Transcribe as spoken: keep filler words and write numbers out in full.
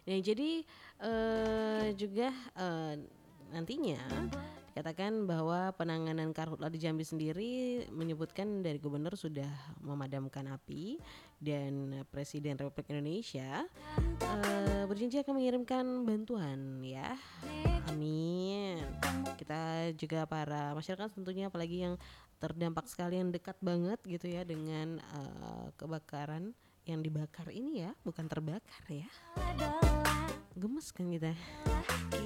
Nah, jadi eh, juga eh, nantinya dikatakan bahwa penanganan karhutla di Jambi sendiri menyebutkan dari gubernur sudah memadamkan api dan Presiden Republik Indonesia eh, berjanji akan mengirimkan bantuan ya. Amin. Kita juga para masyarakat tentunya apalagi yang terdampak sekali yang dekat banget gitu ya dengan eh, kebakaran yang dibakar ini ya, bukan terbakar ya. Gemes kan kita.